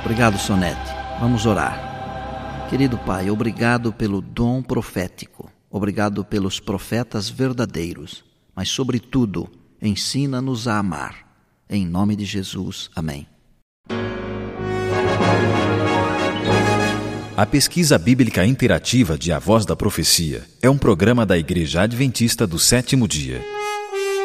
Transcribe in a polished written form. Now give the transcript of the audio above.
Obrigado, Sonete. Vamos orar. Querido Pai, obrigado pelo dom profético. Obrigado pelos profetas verdadeiros. Mas, sobretudo, ensina-nos a amar. Em nome de Jesus. Amém. A Pesquisa Bíblica Interativa de A Voz da Profecia é um programa da Igreja Adventista do Sétimo Dia.